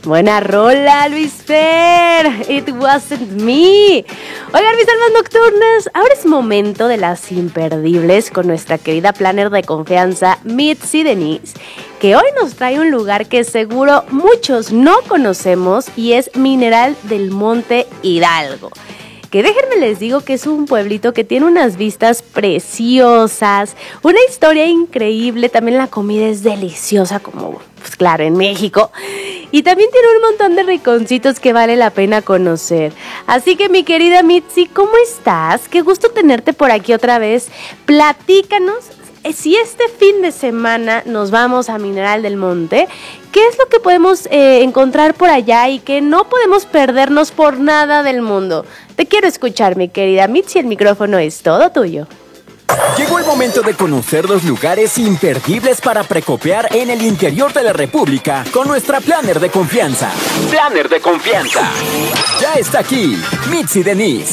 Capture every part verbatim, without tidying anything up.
Buena rola, Luis Fer. It wasn't me. Oigan, mis almas nocturnas, ahora es momento de las imperdibles con nuestra querida planner de confianza, Mitzi Denise, que hoy nos trae un lugar que seguro muchos no conocemos y es Mineral del Monte Hidalgo. Que déjenme les digo que es un pueblito que tiene unas vistas preciosas, una historia increíble, también la comida es deliciosa como, pues claro, en México, y también tiene un montón de rinconcitos que vale la pena conocer. Así que mi querida Mitzi, ¿cómo estás? Qué gusto tenerte por aquí otra vez. Platícanos. Si este fin de semana nos vamos a Mineral del Monte, ¿qué es lo que podemos eh, encontrar por allá y que no podemos perdernos por nada del mundo? Te quiero escuchar, mi querida Mitzi, el micrófono es todo tuyo. Llegó el momento de conocer los lugares imperdibles para precopear en el interior de la República con nuestra planner de confianza. Planner de confianza. Ya está aquí, Mitzi Denise.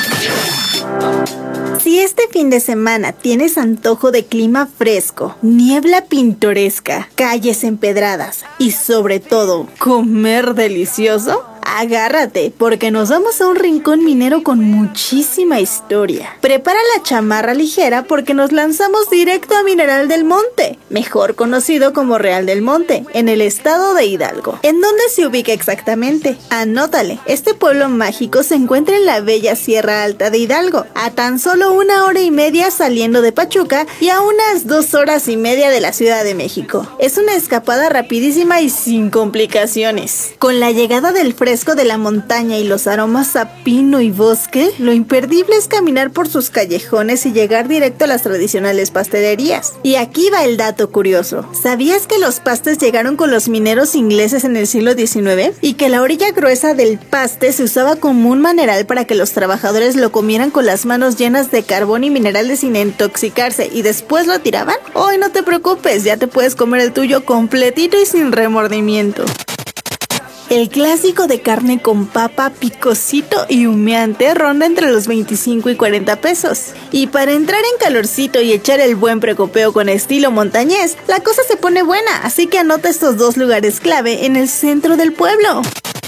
Si este fin de semana tienes antojo de clima fresco, niebla pintoresca, calles empedradas y sobre todo comer delicioso, agárrate, porque nos vamos a un rincón minero con muchísima historia. Prepara la chamarra ligera porque nos lanzamos directo a Mineral del Monte, mejor conocido como Real del Monte, en el estado de Hidalgo. ¿En dónde se ubica exactamente? Anótale, este pueblo mágico se encuentra en la bella Sierra Alta de Hidalgo, a tan solo una hora y media saliendo de Pachuca y a unas dos horas y media de la Ciudad de México. Es una escapada rapidísima y sin complicaciones. Con la llegada del fresco de la montaña y los aromas a pino y bosque, lo imperdible es caminar por sus callejones y llegar directo a las tradicionales pastelerías. Y aquí va el dato curioso. ¿Sabías que los pastes llegaron con los mineros ingleses en el siglo diecinueve? Y que la orilla gruesa del paste se usaba como un maneral para que los trabajadores lo comieran con las manos llenas de carbón y minerales sin intoxicarse y después lo tiraban? Hoy no te preocupes, ya te puedes comer el tuyo completito y sin remordimiento. El clásico de carne con papa, picosito y humeante ronda entre los veinticinco y cuarenta pesos. Y para entrar en calorcito y echar el buen precopeo con estilo montañés, la cosa se pone buena, así que anota estos dos lugares clave en el centro del pueblo.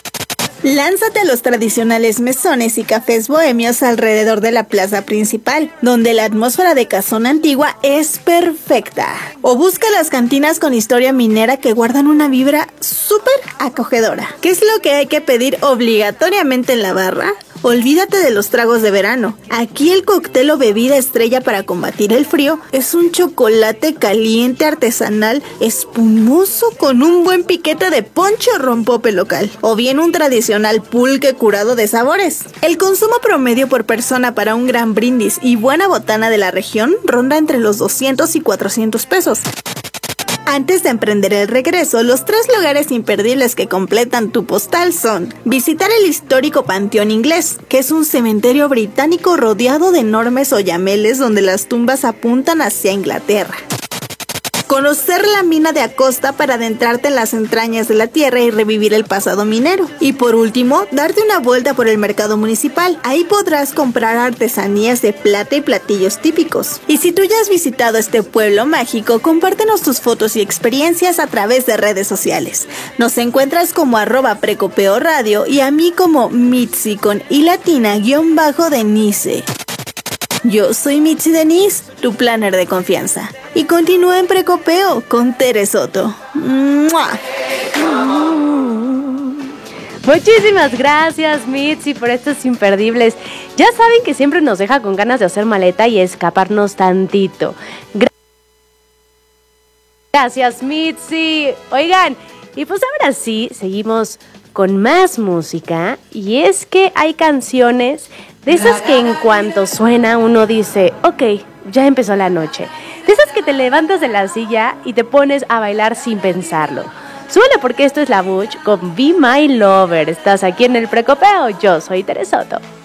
Lánzate a los tradicionales mesones y cafés bohemios alrededor de la plaza principal, donde la atmósfera de casona antigua es perfecta. O busca las cantinas con historia minera que guardan una vibra súper acogedora. ¿Qué es lo que hay que pedir obligatoriamente en la barra? Olvídate de los tragos de verano. Aquí el cóctel o bebida estrella para combatir el frío es un chocolate caliente artesanal espumoso con un buen piquete de ponche o rompope local, o bien un tradicional pulque curado de sabores. El consumo promedio por persona para un gran brindis y buena botana de la región ronda entre los doscientos y cuatrocientos pesos. Antes de emprender el regreso, los tres lugares imperdibles que completan tu postal son: visitar el histórico Panteón Inglés, que es un cementerio británico rodeado de enormes oyameles donde las tumbas apuntan hacia Inglaterra. Conocer la mina de Acosta para adentrarte en las entrañas de la tierra y revivir el pasado minero. Y por último, darte una vuelta por el mercado municipal. Ahí podrás comprar artesanías de plata y platillos típicos. Y si tú ya has visitado este pueblo mágico, compártenos tus fotos y experiencias a través de redes sociales. Nos encuentras como arroba precopeo radio y a mí como Mitzi con i latina guión bajo Denise. Yo soy Mitzi Denise, tu planner de confianza. Y continúa en Precopeo con Tere Soto. ¡Mua! Muchísimas gracias, Mitzi, por estos imperdibles. Ya saben que siempre nos deja con ganas de hacer maleta y escaparnos tantito. Gracias, Mitzi. Oigan, y pues ahora sí, seguimos con más música. Y es que hay canciones de esas que en cuanto suena uno dice, ok, ya empezó la noche. De esas que te levantas de la silla y te pones a bailar sin pensarlo. Súbele porque esto es La Butch con Be My Lover. Estás aquí en el Precopeo. Yo soy Tere Soto.